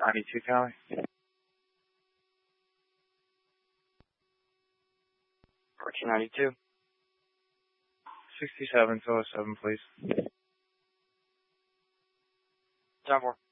92 Cali. 1492. 67 to 07, please. 10-4.